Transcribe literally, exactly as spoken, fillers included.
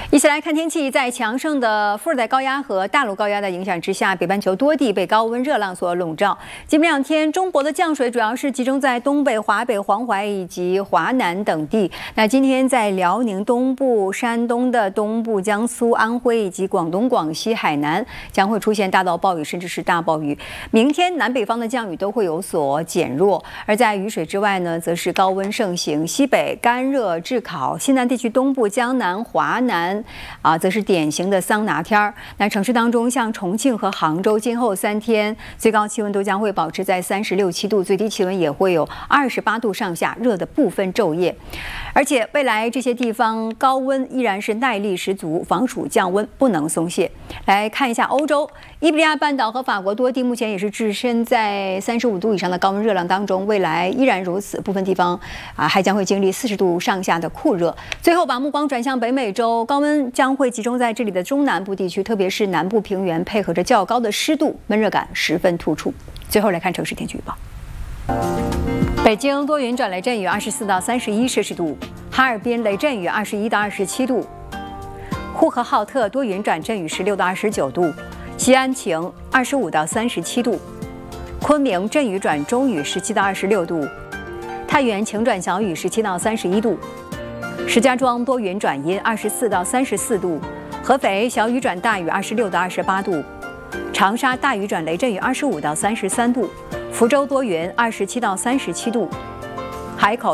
一起来看天气，在强盛的副热带高压和大陆高压的影响之下，北半球多地被高温热浪所笼罩。今明两天，中国的降水主要是集中在东北、华北、黄淮以及华南等地。那今天在辽宁东部、山东的东部、江苏、安徽以及广东、广西、海南将会出现大到暴雨，甚至是大暴雨。明天南北方的降雨都会有所减弱，而在雨水之外呢，则是高温盛行，西北干热炙烤，西南地区东部、江南、华南。 啊，则是典型的桑拿天儿。那城市当中，像重庆和杭州，今后三天最高气温都将会保持在三十六七度，最低气温也会有二十八度上下，热的不分昼夜。而且未来这些地方高温依然是耐力十足，防暑降温不能松懈。来看一下欧洲，伊比利亚半岛和法国多地目前也是置身在三十五度以上的高温热浪当中，未来依然如此，部分地方啊还将会经历四十度上下的酷热。最后把目光转向北美洲，高温 将会集中在这里的中南部地区，特别是南部平原，配合着较高的湿度，闷热感十分突出。最后来看城市天气预报：北京多云转雷阵雨，二十四到三十一摄氏度；哈尔滨雷阵雨，二十一到二十七度；呼和浩特多云转阵雨，十六到二十九度；西安晴，二十五到三十七度；昆明阵雨转中雨，十七到二十六度；太原晴转小雨，十七到三十一度。 石家庄多云转阴，二十四到三十四度；合肥小雨转大雨，二十六到二十八度；长沙大雨转雷阵雨，二十五到三十三度；福州多云，二十七到三十七度；海口